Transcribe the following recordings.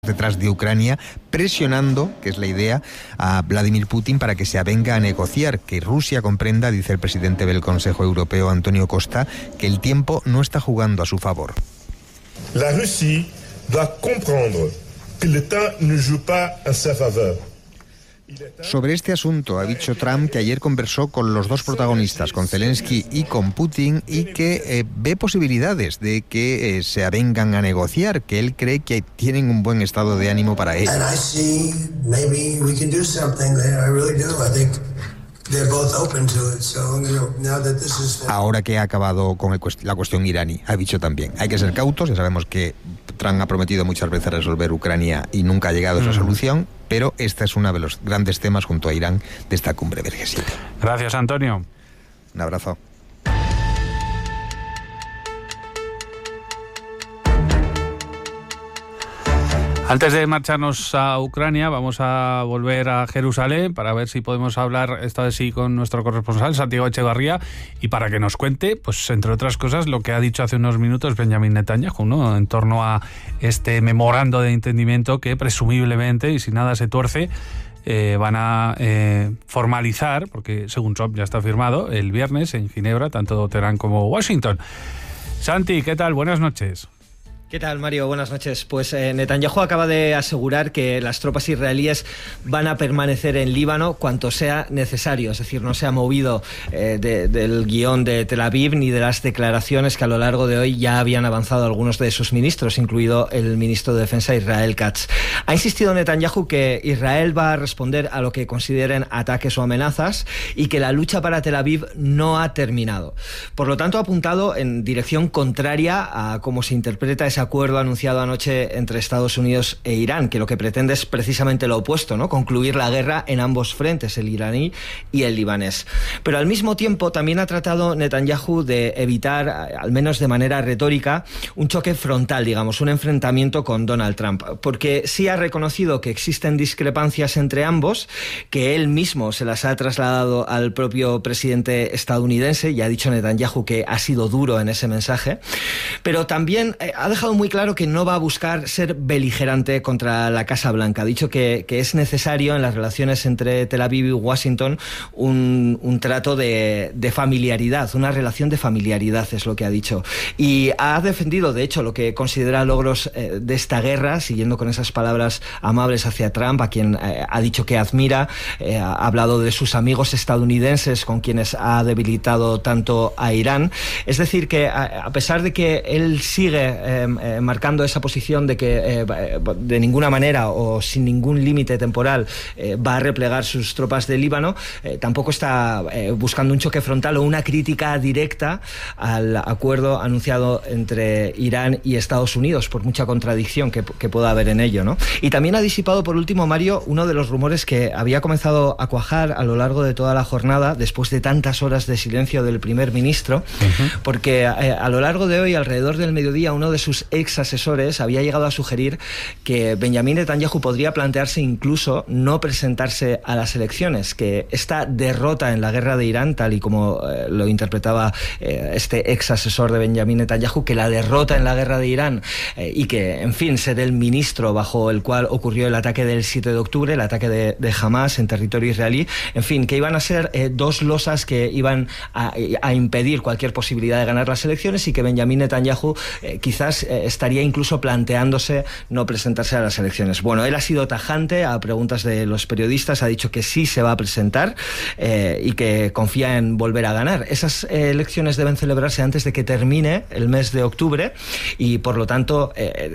detrás de Ucrania, presionando, que es la idea, a Vladimir Putin para que se avenga a negociar, que Rusia comprenda, dice el presidente del Consejo Europeo, Antonio Costa, que el tiempo no está jugando a su favor. La Rusia doit comprendre que le temps ne joue pas en sa faveur. Sobre este asunto ha dicho Trump que ayer conversó con los dos protagonistas, con Zelensky y con Putin, y que ve posibilidades de que se avengan a negociar, que él cree que tienen un buen estado de ánimo para ello. Ahora que ha acabado con la cuestión iraní, ha dicho también, hay que ser cautos, ya sabemos que Trump ha prometido muchas veces resolver Ucrania y nunca ha llegado a esa solución, pero este es uno de los grandes temas junto a Irán de esta cumbre del G7. Gracias, Antonio. Un abrazo. Antes de marcharnos a Ucrania, vamos a volver a Jerusalén para ver si podemos hablar esta vez sí con nuestro corresponsal, Santiago Echevarría, y para que nos cuente, pues entre otras cosas, lo que ha dicho hace unos minutos Benjamin Netanyahu, ¿no?, en torno a este memorando de entendimiento que presumiblemente, y si nada se tuerce, van a formalizar, porque según Trump ya está firmado, el viernes en Ginebra, tanto Teherán como Washington. Santi, ¿qué tal? Buenas noches. ¿Qué tal, Mario? Buenas noches. Pues Netanyahu acaba de asegurar que las tropas israelíes van a permanecer en Líbano cuanto sea necesario, es decir, no se ha movido del guión de Tel Aviv ni de las declaraciones que a lo largo de hoy ya habían avanzado algunos de sus ministros, incluido el ministro de Defensa Israel Katz. Ha insistido Netanyahu que Israel va a responder a lo que consideren ataques o amenazas y que la lucha para Tel Aviv no ha terminado. Por lo tanto, ha apuntado en dirección contraria a cómo se interpreta ese acuerdo anunciado anoche entre Estados Unidos e Irán, que lo que pretende es precisamente lo opuesto, ¿no?, concluir la guerra en ambos frentes, el iraní y el libanés. Pero al mismo tiempo también ha tratado Netanyahu de evitar, al menos de manera retórica, un choque frontal, digamos, un enfrentamiento con Donald Trump, porque sí ha reconocido que existen discrepancias entre ambos, que él mismo se las ha trasladado al propio presidente estadounidense, y ha dicho Netanyahu que ha sido duro en ese mensaje, pero también ha dejado muy claro que no va a buscar ser beligerante contra la Casa Blanca. Ha dicho que es necesario en las relaciones entre Tel Aviv y Washington un trato de familiaridad, una relación de familiaridad, es lo que ha dicho. Y ha defendido, de hecho, lo que considera logros de esta guerra, siguiendo con esas palabras amables hacia Trump, a quien ha dicho que admira. Ha hablado de sus amigos estadounidenses con quienes ha debilitado tanto a Irán. Es decir, que a pesar de que él sigue marcando esa posición de que de ninguna manera o sin ningún límite temporal va a replegar sus tropas de Líbano, tampoco está buscando un choque frontal o una crítica directa al acuerdo anunciado entre Irán y Estados Unidos, por mucha contradicción que pueda haber en ello, ¿no? Y también ha disipado, por último, Mario, uno de los rumores que había comenzado a cuajar a lo largo de toda la jornada, después de tantas horas de silencio del primer ministro, porque a lo largo de hoy, alrededor del mediodía, uno de sus ex asesores había llegado a sugerir que Benjamin Netanyahu podría plantearse incluso no presentarse a las elecciones, que esta derrota en la guerra de Irán, tal y como lo interpretaba este ex asesor de Benjamin Netanyahu, que la derrota en la guerra de Irán y que, en fin, ser el ministro bajo el cual ocurrió el ataque del 7 de octubre, el ataque de Hamas en territorio israelí, en fin, que iban a ser dos losas que iban a impedir cualquier posibilidad de ganar las elecciones, y que Benjamin Netanyahu quizás estaría incluso planteándose no presentarse a las elecciones. Bueno, él ha sido tajante a preguntas de los periodistas, ha dicho que sí se va a presentar y que confía en volver a ganar. Esas elecciones deben celebrarse antes de que termine el mes de octubre y, por lo tanto,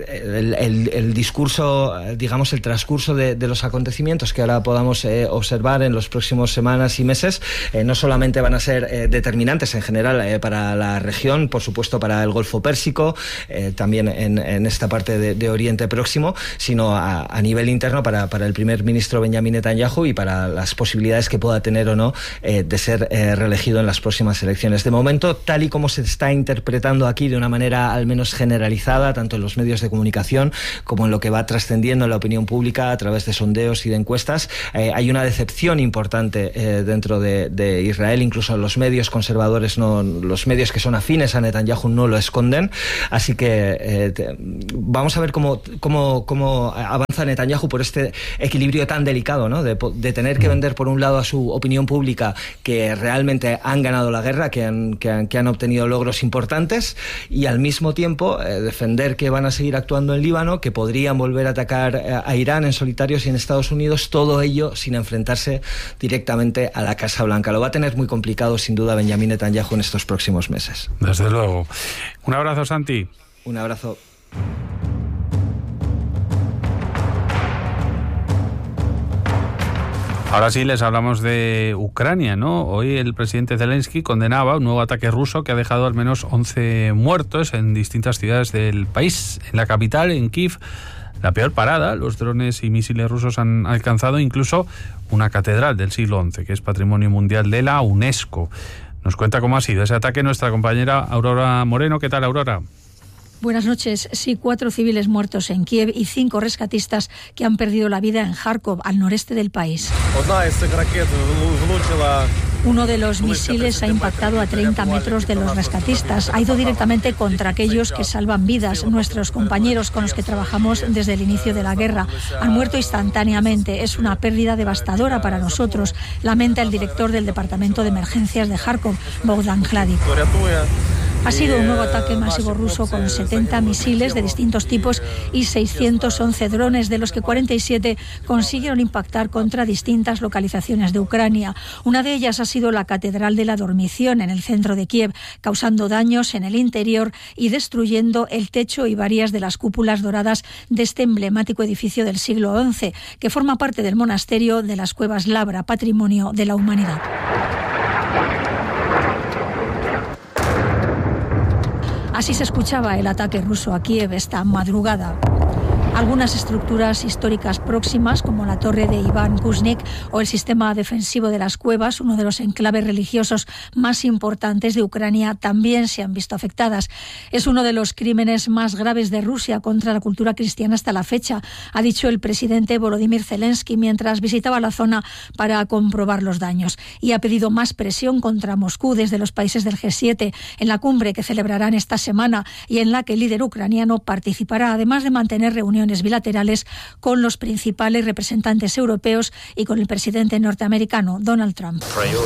el discurso, digamos, el transcurso de los acontecimientos que ahora podamos observar en los próximos semanas y meses no solamente van a ser determinantes en general para la región, por supuesto para el Golfo Pérsico, también en esta parte de Oriente Próximo, sino a nivel interno para el primer ministro Benjamin Netanyahu y para las posibilidades que pueda tener o no de ser reelegido en las próximas elecciones. De momento, tal y como se está interpretando aquí de una manera al menos generalizada, tanto en los medios de comunicación como en lo que va trascendiendo en la opinión pública a través de sondeos y de encuestas, hay una decepción importante dentro de Israel. Incluso los medios conservadores, los medios que son afines a Netanyahu no lo esconden, así que vamos a ver cómo avanza Netanyahu por este equilibrio tan delicado, ¿no? De tener que vender por un lado a su opinión pública que realmente han ganado la guerra, que han obtenido logros importantes, y al mismo tiempo defender que van a seguir actuando en Líbano, que podrían volver a atacar a Irán en solitario y en Estados Unidos, todo ello sin enfrentarse directamente a la Casa Blanca. Lo va a tener muy complicado, sin duda, Benjamin Netanyahu en estos próximos meses. Desde luego. Un abrazo, Santi. Un abrazo. Ahora sí les hablamos de Ucrania, ¿no? Hoy el presidente Zelensky condenaba un nuevo ataque ruso que ha dejado al menos 11 muertos en distintas ciudades del país. En la capital, en Kiev, la peor parada. Los drones y misiles rusos han alcanzado incluso una catedral del siglo XI, que es Patrimonio Mundial de la UNESCO. Nos cuenta cómo ha sido ese ataque nuestra compañera Aurora Moreno. ¿Qué tal, Aurora? Buenas noches. Sí, 4 civiles muertos en Kiev y 5 rescatistas que han perdido la vida en Kharkov, al noreste del país. Uno de los misiles ha impactado a 30 metros de los rescatistas. Ha ido directamente contra aquellos que salvan vidas. Nuestros compañeros con los que trabajamos desde el inicio de la guerra han muerto instantáneamente. Es una pérdida devastadora para nosotros, lamenta el director del Departamento de Emergencias de Kharkov, Bogdan Hladik. Ha sido un nuevo ataque masivo ruso con 70 misiles de distintos tipos y 611 drones, de los que 47 consiguieron impactar contra distintas localizaciones de Ucrania. Una de ellas ha sido la Catedral de la Dormición en el centro de Kiev, causando daños en el interior y destruyendo el techo y varias de las cúpulas doradas de este emblemático edificio del siglo XI, que forma parte del monasterio de las Cuevas Labra, Patrimonio de la Humanidad. Así se escuchaba el ataque ruso a Kiev esta madrugada. Algunas estructuras históricas próximas, como la torre de Iván Kuznik o el sistema defensivo de las cuevas, uno de los enclaves religiosos más importantes de Ucrania, también se han visto afectadas. Es uno de los crímenes más graves de Rusia contra la cultura cristiana hasta la fecha, ha dicho el presidente Volodymyr Zelensky mientras visitaba la zona para comprobar los daños. Y ha pedido más presión contra Moscú desde los países del G7 en la cumbre que celebrarán esta semana y en la que el líder ucraniano participará, además de mantener reuniones bilaterales con los principales representantes europeos y con el presidente norteamericano Donald Trump.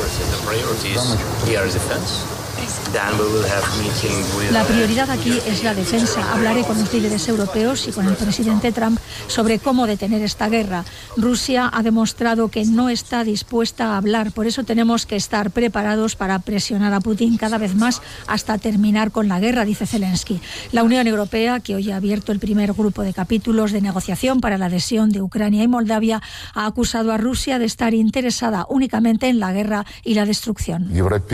La prioridad aquí es la defensa. Hablaré con los líderes europeos y con el presidente Trump sobre cómo detener esta guerra. Rusia ha demostrado que no está dispuesta a hablar, por eso tenemos que estar preparados para presionar a Putin cada vez más hasta terminar con la guerra, dice Zelensky. La Unión Europea, que hoy ha abierto el primer grupo de capítulos de negociación para la adhesión de Ucrania y Moldavia, ha acusado a Rusia de estar interesada únicamente en la guerra y la destrucción.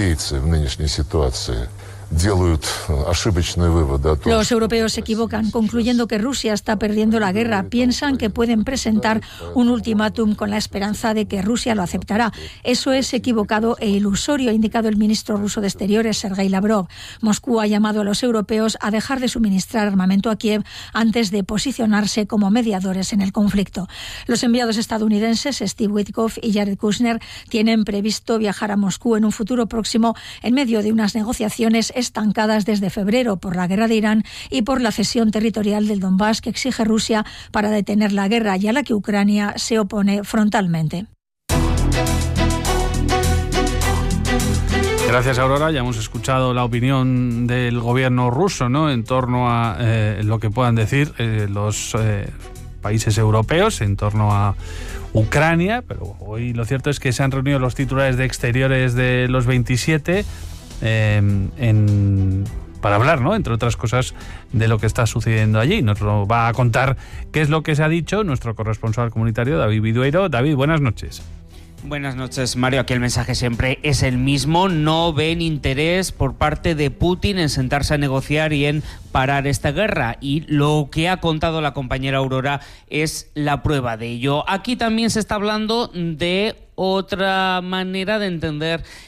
Los europeos se equivocan, concluyendo que Rusia está perdiendo la guerra. Piensan que pueden presentar un ultimátum con la esperanza de que Rusia lo aceptará. Eso es equivocado e ilusorio, ha indicado el ministro ruso de Exteriores, Sergei Lavrov. Moscú ha llamado a los europeos a dejar de suministrar armamento a Kiev antes de posicionarse como mediadores en el conflicto. Los enviados estadounidenses Steve Witkoff y Jared Kushner tienen previsto viajar a Moscú en un futuro próximo en medio de unas negociaciones estancadas desde febrero por la guerra de Irán y por la cesión territorial del Donbass que exige Rusia para detener la guerra y a la que Ucrania se opone frontalmente. Gracias, Aurora. Ya hemos escuchado la opinión del gobierno ruso, ¿no?, en torno a lo que puedan decir los países europeos en torno a Ucrania, pero hoy lo cierto es que se han reunido los titulares de Exteriores de los 27 para hablar, ¿no?, entre otras cosas, de lo que está sucediendo allí. Nos lo va a contar qué es lo que se ha dicho nuestro corresponsal comunitario, David Vidueiro. David, buenas noches. Buenas noches, Mario. Aquí el mensaje siempre es el mismo. No ven interés por parte de Putin en sentarse a negociar y en parar esta guerra. Y lo que ha contado la compañera Aurora es la prueba de ello. Aquí también se está hablando de otra manera de entender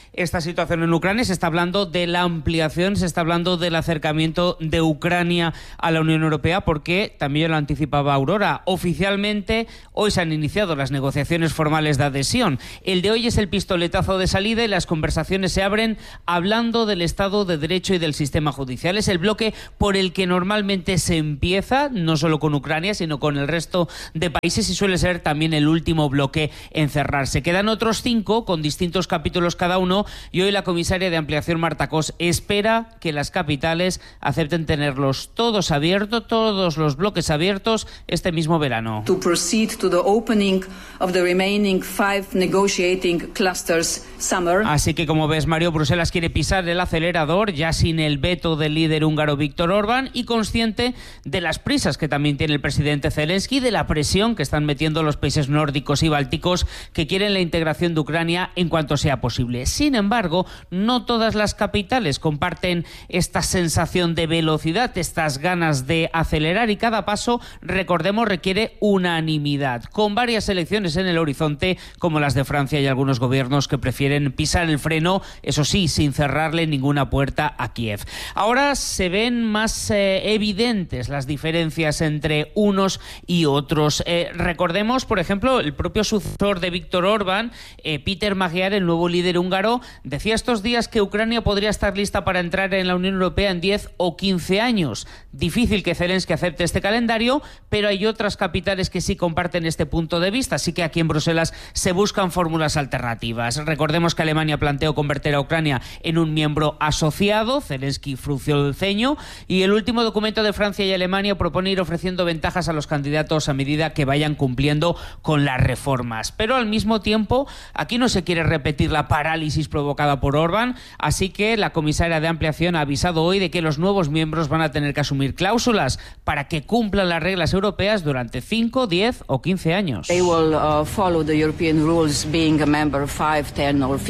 esta situación en Ucrania. Se está hablando de la ampliación, se está hablando del acercamiento de Ucrania a la Unión Europea, porque también lo anticipaba Aurora. Oficialmente, hoy se han iniciado las negociaciones formales de adhesión. El de hoy es el pistoletazo de salida y las conversaciones se abren hablando del Estado de Derecho y del sistema judicial. Es el bloque por el que normalmente se empieza, no solo con Ucrania, sino con el resto de países, y suele ser también el último bloque en cerrarse. Quedan otros 5 con distintos capítulos cada uno, y hoy la comisaria de Ampliación, Marta Cos, espera que las capitales acepten tenerlos todos abiertos, todos los bloques abiertos este mismo verano. To proceed to the opening of the remaining 5 negotiating clusters summer. Así que, como ves, Mario, Bruselas quiere pisar el acelerador ya sin el veto del líder húngaro Viktor Orbán, y consciente de las prisas que también tiene el presidente Zelensky, de la presión que están metiendo los países nórdicos y bálticos, que quieren la integración de Ucrania en cuanto sea posible. Sin embargo, no todas las capitales comparten esta sensación de velocidad, estas ganas de acelerar, y cada paso, recordemos, requiere unanimidad, con varias elecciones en el horizonte, como las de Francia y algunos gobiernos que prefieren pisar el freno, eso sí, sin cerrarle ninguna puerta a Kiev. Ahora se ven más evidentes las diferencias entre unos y otros. Recordemos, por ejemplo, el propio sucesor de Viktor Orbán, Péter Magyar, el nuevo líder húngaro, decía estos días que Ucrania podría estar lista para entrar en la Unión Europea en 10 o 15 años. Difícil que Zelensky acepte este calendario, pero hay otras capitales que sí comparten este punto de vista, así que aquí en Bruselas se buscan fórmulas alternativas. Recordemos que Alemania planteó convertir a Ucrania en un miembro asociado, Zelensky frunció el ceño, y el último documento de Francia y Alemania propone ir ofreciendo ventajas a los candidatos a medida que vayan cumpliendo con las reformas. Pero al mismo tiempo, aquí no se quiere repetir la parálisis provocada por Orbán, así que la comisaria de Ampliación ha avisado hoy de que los nuevos miembros van a tener que asumir cláusulas para que cumplan las reglas europeas durante 5, 10 o 15 años. They will follow the European rules being a member 5, 10 or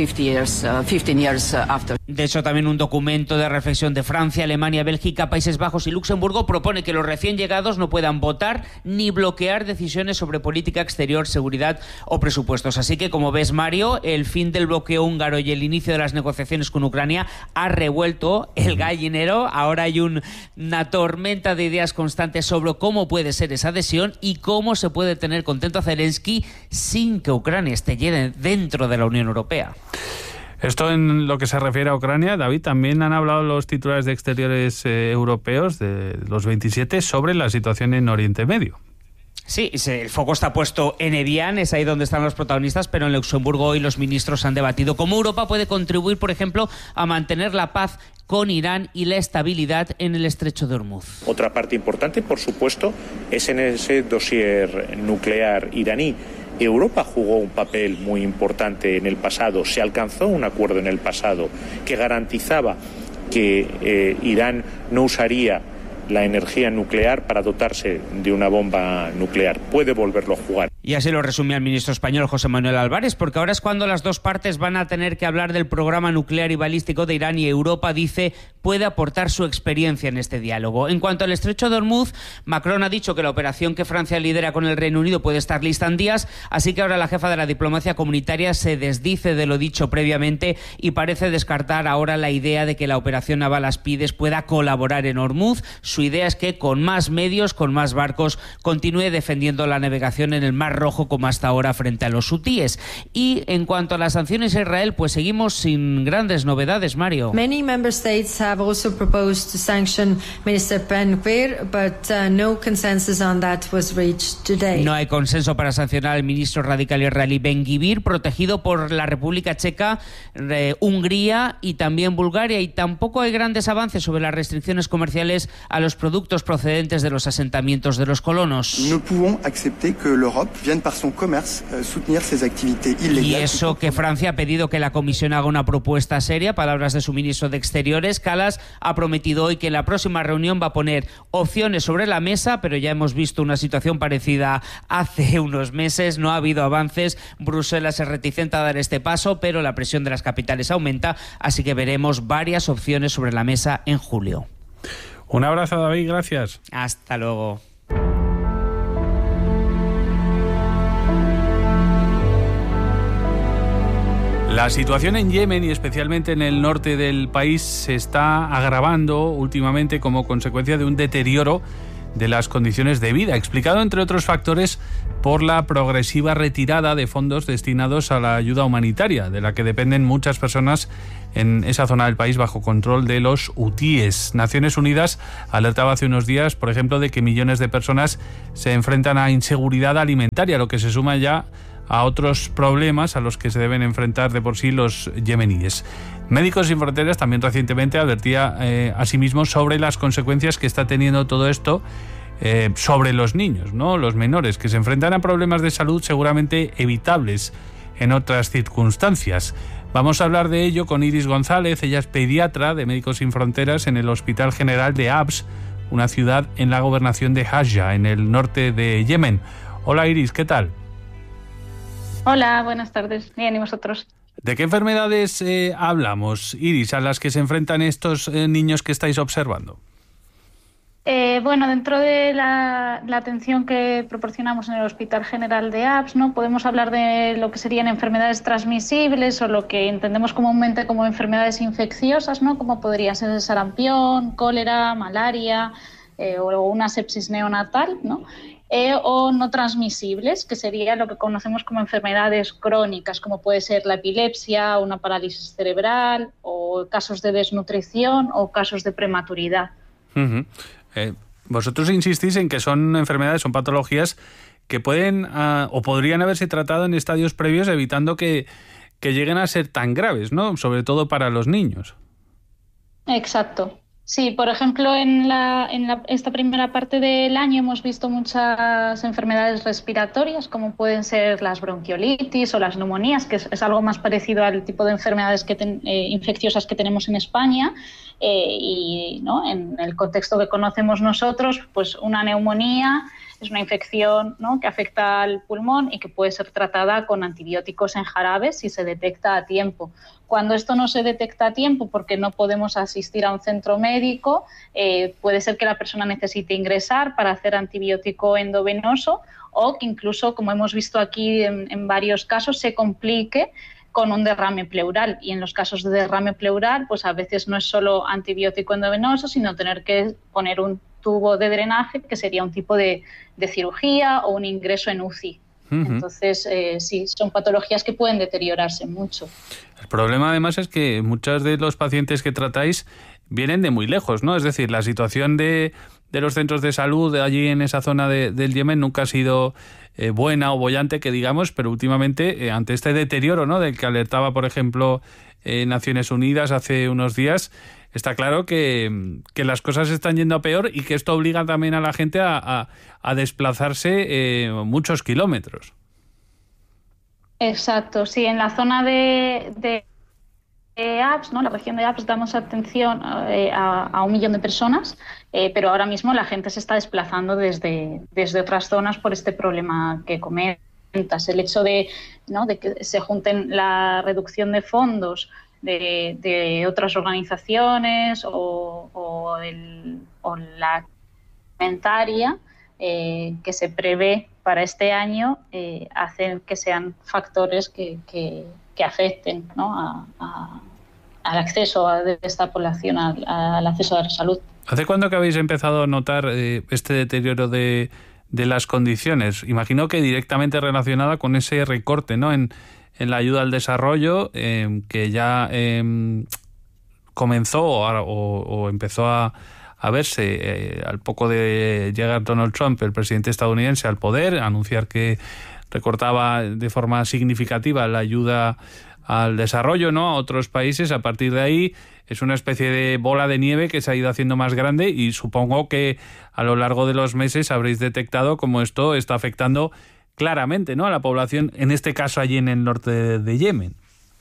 15 years after. De hecho, también un documento de reflexión de Francia, Alemania, Bélgica, Países Bajos y Luxemburgo propone que los recién llegados no puedan votar ni bloquear decisiones sobre política exterior, seguridad o presupuestos. Así que, como ves, Mario, el fin del bloqueo húngaro y el inicio de las negociaciones con Ucrania ha revuelto el gallinero. Ahora hay una tormenta de ideas constantes sobre cómo puede ser esa adhesión y cómo se puede tener contento a Zelensky sin que Ucrania esté dentro de la Unión Europea. Esto en lo que se refiere a Ucrania, David, también han hablado los titulares de Exteriores europeos, de los 27, sobre la situación en Oriente Medio. Sí, el foco está puesto en Evian, es ahí donde están los protagonistas, pero en Luxemburgo hoy los ministros han debatido cómo Europa puede contribuir, por ejemplo, a mantener la paz con Irán y la estabilidad en el estrecho de Hormuz. Otra parte importante, por supuesto, es en ese dossier nuclear iraní. Europa jugó un papel muy importante en el pasado, se alcanzó un acuerdo en el pasado que garantizaba que Irán no usaría la energía nuclear para dotarse de una bomba nuclear. Puede volverlo a jugar. Y así lo resumía el ministro español José Manuel Álvarez, porque ahora es cuando las dos partes van a tener que hablar del programa nuclear y balístico de Irán, y Europa, dice, puede aportar su experiencia en este diálogo. En cuanto al estrecho de Hormuz, Macron ha dicho que la operación que Francia lidera con el Reino Unido puede estar lista en días, así que ahora la jefa de la diplomacia comunitaria se desdice de lo dicho previamente y parece descartar ahora la idea de que la operación naval Aspides pueda colaborar en Hormuz. Su idea es que con más medios, con más barcos, continúe defendiendo la navegación en el Mar Rojo como hasta ahora frente a los hutíes. Y en cuanto a las sanciones a Israel, pues seguimos sin grandes novedades, Mario. Many member states have also proposed to sanction Minister Ben-Gvir, but no consensus on that was reached today. No hay consenso para sancionar al ministro radical israelí Ben-Gvir, protegido por la República Checa, Hungría y también Bulgaria, y tampoco hay grandes avances sobre las restricciones comerciales a los productos procedentes de los asentamientos de los colonos. No podemos aceptar que l'Europe vienne par son commerce soutenir ces activités illégales. Y eso que Francia ha pedido que la Comisión haga una propuesta seria. Palabras de su ministro de Exteriores. Kallas ha prometido hoy que en la próxima reunión va a poner opciones sobre la mesa, pero ya hemos visto una situación parecida hace unos meses. No ha habido avances. Bruselas es reticente a dar este paso, pero la presión de las capitales aumenta, así que veremos varias opciones sobre la mesa en julio. Un abrazo, David, gracias. Hasta luego. La situación en Yemen y especialmente en el norte del país se está agravando últimamente como consecuencia de un deterioro de las condiciones de vida, explicado entre otros factores por la progresiva retirada de fondos destinados a la ayuda humanitaria, de la que dependen muchas personas en esa zona del país bajo control de los hutíes. Naciones Unidas alertaba hace unos días, por ejemplo, de que millones de personas se enfrentan a inseguridad alimentaria, lo que se suma ya a otros problemas a los que se deben enfrentar de por sí los yemeníes. Médicos Sin Fronteras también recientemente advertía asimismo sobre las consecuencias que está teniendo todo esto sobre los niños, ¿no? Los menores, que se enfrentan a problemas de salud seguramente evitables en otras circunstancias. Vamos a hablar de ello con Iris González. Ella es pediatra de Médicos Sin Fronteras en el Hospital General de Abs, una ciudad en la gobernación de Hajja, en el norte de Yemen. Hola Iris, ¿qué tal? Hola, buenas tardes. Bien, ¿y vosotros? ¿De qué enfermedades hablamos, Iris, a las que se enfrentan estos niños que estáis observando? Bueno, dentro de la atención que proporcionamos en el Hospital General de Abs, ¿no? Podemos hablar de lo que serían enfermedades transmisibles o lo que entendemos comúnmente como enfermedades infecciosas, ¿no? Como podría ser el sarampión, cólera, malaria o una sepsis neonatal, ¿no? O no transmisibles, que sería lo que conocemos como enfermedades crónicas, como puede ser la epilepsia, una parálisis cerebral, o casos de desnutrición o casos de prematuridad. Uh-huh. Vosotros insistís en que son enfermedades, son patologías que pueden o podrían haberse tratado en estadios previos, evitando que lleguen a ser tan graves, ¿no? Sobre todo para los niños. Exacto. Sí, por ejemplo, en esta primera parte del año hemos visto muchas enfermedades respiratorias, como pueden ser las bronquiolitis o las neumonías, que es algo más parecido al tipo de enfermedades infecciosas que tenemos en España. Y ¿no? En el contexto que conocemos nosotros, pues una neumonía es una infección, ¿no? que afecta al pulmón y que puede ser tratada con antibióticos en jarabe si se detecta a tiempo. Cuando esto no se detecta a tiempo porque no podemos asistir a un centro médico, puede ser que la persona necesite ingresar para hacer antibiótico endovenoso o que incluso, como hemos visto aquí en varios casos, se complique con un derrame pleural. Y en los casos de derrame pleural, pues a veces no es solo antibiótico endovenoso, sino tener que poner un tubo de drenaje, que sería un tipo de cirugía o un ingreso en UCI. Uh-huh. Entonces, sí, son patologías que pueden deteriorarse mucho. El problema, además, es que muchos de los pacientes que tratáis vienen de muy lejos, ¿no? Es decir, la situación de los centros de salud allí en esa zona del Yemen nunca ha sido buena o boyante, que digamos, pero últimamente, ante este deterioro, ¿no? del que alertaba, por ejemplo, Naciones Unidas hace unos días, está claro que las cosas están yendo a peor y que esto obliga también a la gente a desplazarse muchos kilómetros. Exacto, sí, en la zona de Abs, ¿no? La región de Abs, damos atención a 1 millón de personas, pero ahora mismo la gente se está desplazando desde otras zonas por este problema que comentas. El hecho de que se junten la reducción de fondos de otras organizaciones o la alimentaria que se prevé para este año hacen que sean factores que afecten, ¿no? al acceso de esta población al acceso a la salud. ¿Hace cuándo que habéis empezado a notar este deterioro de las condiciones? Imagino que directamente relacionada con ese recorte, ¿no? en la ayuda al desarrollo, que ya comenzó o empezó a verse al poco de llegar Donald Trump, el presidente estadounidense, al poder, anunciar que recortaba de forma significativa la ayuda al desarrollo, ¿no? a otros países. A partir de ahí es una especie de bola de nieve que se ha ido haciendo más grande y supongo que a lo largo de los meses habréis detectado cómo esto está afectando claramente, ¿no? a la población, en este caso allí en el norte de Yemen.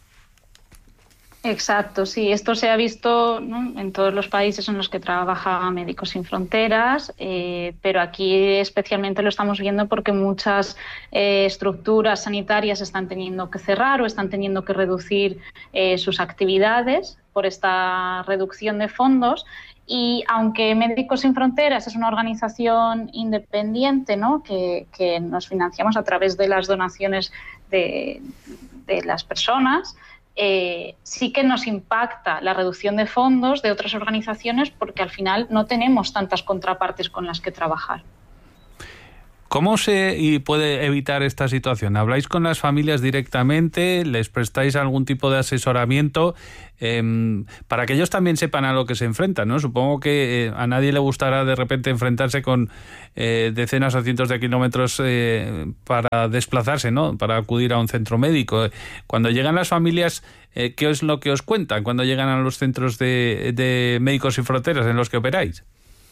Exacto, sí. Esto se ha visto, ¿no? en todos los países en los que trabaja Médicos Sin Fronteras, pero aquí especialmente lo estamos viendo porque muchas estructuras sanitarias están teniendo que cerrar o están teniendo que reducir sus actividades por esta reducción de fondos. Y aunque Médicos Sin Fronteras es una organización independiente, ¿no? que nos financiamos a través de las donaciones de las personas, sí que nos impacta la reducción de fondos de otras organizaciones porque al final no tenemos tantas contrapartes con las que trabajar. ¿Cómo se puede evitar esta situación? ¿Habláis con las familias directamente? ¿Les prestáis algún tipo de asesoramiento? Para que ellos también sepan a lo que se enfrentan, ¿no? Supongo que a nadie le gustará de repente enfrentarse con decenas o cientos de kilómetros para desplazarse, ¿no? Para acudir a un centro médico. Cuando llegan las familias, ¿qué es lo que os cuentan cuando llegan a los centros de Médicos Sin Fronteras en los que operáis?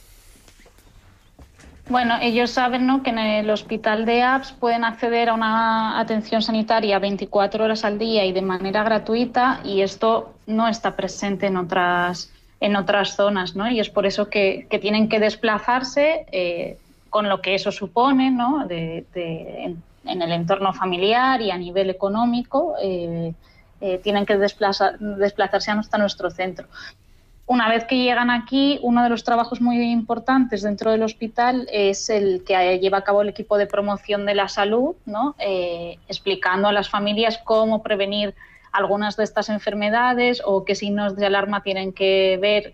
Bueno, ellos saben, ¿no?, que en el hospital de ABS pueden acceder a una atención sanitaria 24 horas al día y de manera gratuita, y esto no está presente en otras zonas, ¿no? Y es por eso que tienen que desplazarse con lo que eso supone, ¿no?, en el entorno familiar y a nivel económico, tienen que desplazarse hasta nuestro centro. Una vez que llegan aquí, uno de los trabajos muy importantes dentro del hospital es el que lleva a cabo el equipo de promoción de la salud, ¿no? Explicando a las familias cómo prevenir algunas de estas enfermedades o qué signos de alarma tienen que ver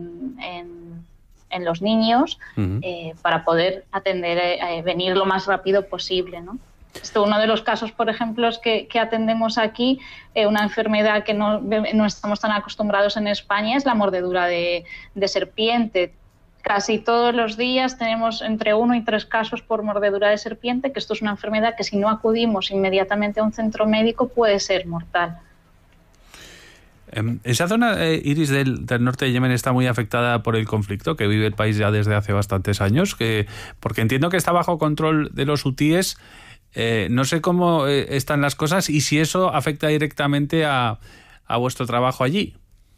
en los niños, para poder venir lo más rápido posible, ¿no? Uno de los casos, por ejemplo, es que atendemos aquí, una enfermedad que no estamos tan acostumbrados en España, es la mordedura de serpiente. Casi todos los días tenemos entre 1 y 3 casos por mordedura de serpiente, que esto es una enfermedad que si no acudimos inmediatamente a un centro médico puede ser mortal. Esa zona, Iris, del norte de Yemen está muy afectada por el conflicto que vive el país ya desde hace bastantes años, porque entiendo que está bajo control de los hutíes. No sé cómo están las cosas y si eso afecta directamente a vuestro trabajo allí.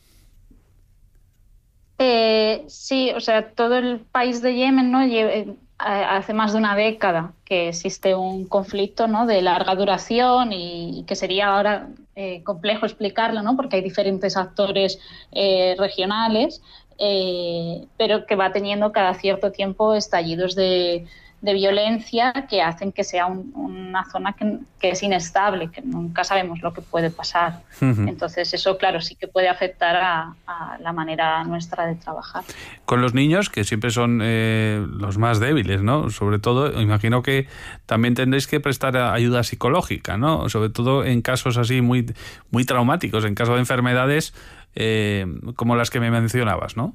Sí, o sea, todo el país de Yemen, ¿no?, hace más de una década que existe un conflicto, ¿no?, de larga duración y que sería ahora complejo explicarlo, ¿no?, porque hay diferentes actores regionales, pero que va teniendo cada cierto tiempo estallidos de violencia que hacen que sea una zona que es inestable, que nunca sabemos lo que puede pasar. Entonces eso, claro, sí que puede afectar a la manera nuestra de trabajar. Con los niños, que siempre son los más débiles, ¿no? Sobre todo, imagino que también tendréis que prestar ayuda psicológica, ¿no? Sobre todo en casos así muy, muy traumáticos, en caso de enfermedades como las que me mencionabas, ¿no?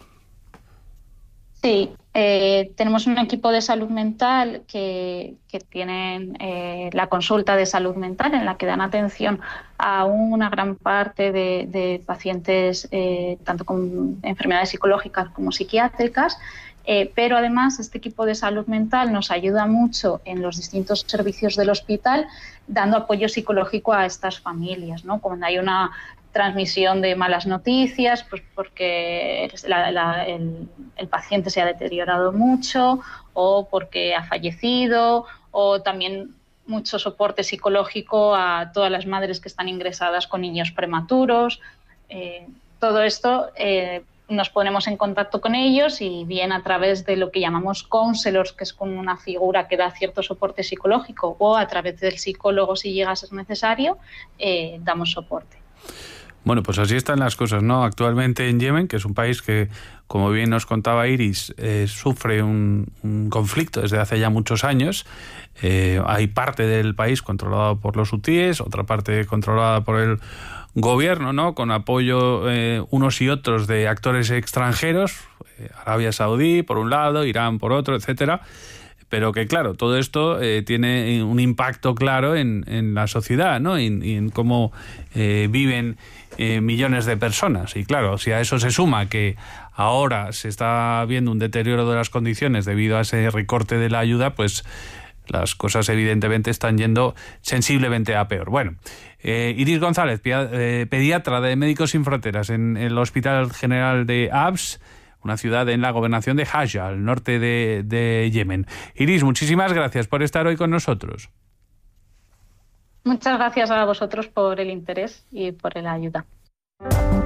Sí, tenemos un equipo de salud mental que tienen la consulta de salud mental, en la que dan atención a una gran parte de pacientes tanto con enfermedades psicológicas como psiquiátricas, pero además este equipo de salud mental nos ayuda mucho en los distintos servicios del hospital, dando apoyo psicológico a estas familias, ¿no? Cuando hay una transmisión de malas noticias, pues porque el paciente se ha deteriorado mucho o porque ha fallecido, o también mucho soporte psicológico a todas las madres que están ingresadas con niños prematuros. Todo esto nos ponemos en contacto con ellos y bien a través de lo que llamamos counselors, que es como una figura que da cierto soporte psicológico, o a través del psicólogo si llega a ser necesario, damos soporte. Bueno, pues así están las cosas, ¿no? Actualmente en Yemen, que es un país que, como bien nos contaba Iris, sufre un conflicto desde hace ya muchos años. Hay parte del país controlado por los hutíes, otra parte controlada por el gobierno, ¿no?, con apoyo unos y otros de actores extranjeros, Arabia Saudí por un lado, Irán por otro, etcétera. Pero que, claro, todo esto tiene un impacto claro en la sociedad, ¿no? Y en cómo viven millones de personas. Y claro, si a eso se suma que ahora se está viendo un deterioro de las condiciones debido a ese recorte de la ayuda, pues las cosas evidentemente están yendo sensiblemente a peor. Bueno, Iris González, pediatra de Médicos Sin Fronteras en el Hospital General de Abs, una ciudad en la gobernación de Hajj, al norte de Yemen. Iris, muchísimas gracias por estar hoy con nosotros. Muchas gracias a vosotros por el interés y por la ayuda.